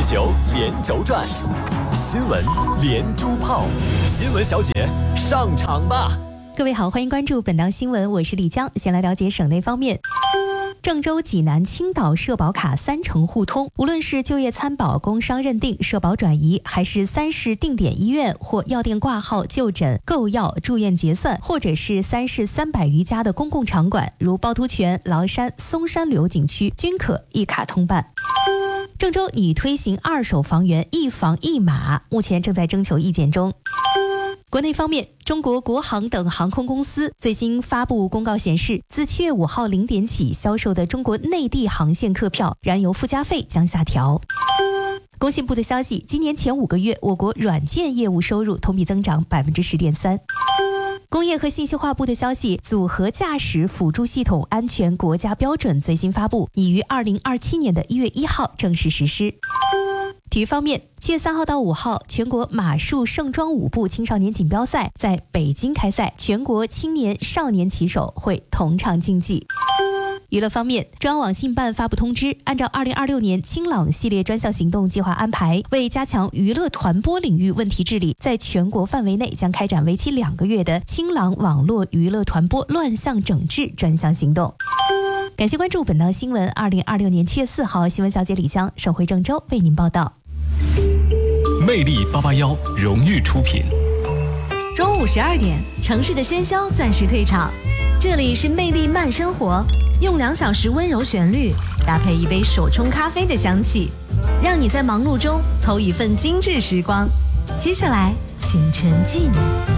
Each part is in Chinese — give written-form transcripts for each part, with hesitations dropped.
球连轴转，新闻连珠炮，新闻小姐上场吧！ 各位好，欢迎关注本档新闻，我是李江。先来了解省内方面。郑州、济南、青岛社保卡3城互通，无论是就业参保、工伤认定、社保转移，还是3市定点医院或药店挂号、就诊、购药、住院结算，或者是3市300余家的公共场馆，如趵突泉、崂山、嵩山旅游景区，均可一卡通办。郑州拟推行2手房源一房一码，目前正在征求意见中。国内方面，中国国航等航空公司最新发布公告显示，自7月5号0点起销售的中国内地航线客票燃油附加费将下调。工信部的消息，今年前5个月，我国软件业务收入同比增长 10.3%。工业和信息化部的消息，组合驾驶辅助系统安全国家标准最新发布，已于2027年的1月1号正式实施。体育方面，7月3号到5号，全国马术盛装舞步青少年锦标赛在北京开赛，全国青年少年棋手会同场竞技。娱乐方面，中央网信办发布通知，按照2026年清朗系列专项行动计划安排，为加强娱乐传播领域问题治理，在全国范围内将开展为期2个月的清朗网络娱乐传播乱象整治专项行动。感谢关注本档新闻，2026年7月4号，新闻小姐李江，省会郑州为您报道。 魅力881荣誉出品。 中午12点，城市的喧嚣暂时退场，这里是魅力慢生活，用2小时温柔旋律搭配一杯手冲咖啡的香气，让你在忙碌中偷一份精致时光。接下来请沉浸。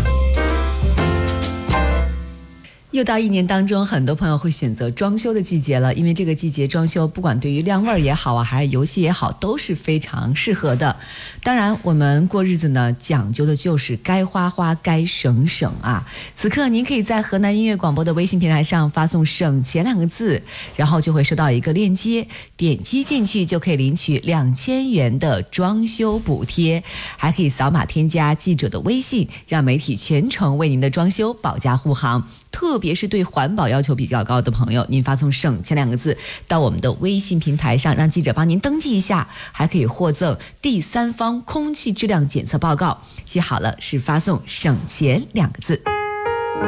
又到1年当中，很多朋友会选择装修的季节了，因为这个季节装修不管对于亮味也好啊，还是游戏也好，都是非常适合的。当然我们过日子呢，讲究的就是该花花该省省啊。此刻您可以在河南音乐广播的微信平台上发送省钱2个字，然后就会收到一个链接，点击进去就可以领取2000元的装修补贴，还可以扫码添加记者的微信，让媒体全程为您的装修保驾护航。特别是对环保要求比较高的朋友，您发送省钱2个字到我们的微信平台上，让记者帮您登记一下，还可以获赠第3方空气质量检测报告。记好了，是发送省钱2个字。